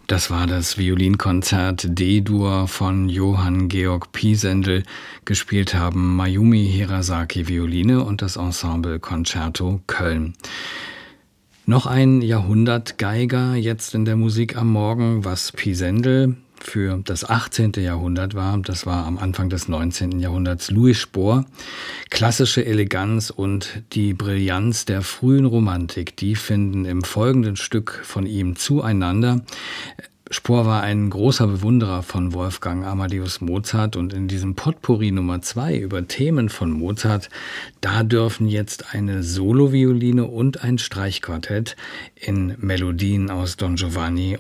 Das war das Violinkonzert D-Dur von Johann Georg Pisendel. Gespielt haben Mayumi Hirasaki Violine und das Ensemble Concerto Köln. Noch ein Jahrhundertgeiger jetzt in der Musik am Morgen, was Pisendel für das 18. Jahrhundert war. Das war am Anfang des 19. Jahrhunderts Louis Spohr. Klassische Eleganz und die Brillanz der frühen Romantik, die finden im folgenden Stück von ihm zueinander. Spohr war ein großer Bewunderer von Wolfgang Amadeus Mozart und in diesem Potpourri Nummer 2 über Themen von Mozart, da dürfen jetzt eine Solovioline und ein Streichquartett in Melodien aus Don Giovanni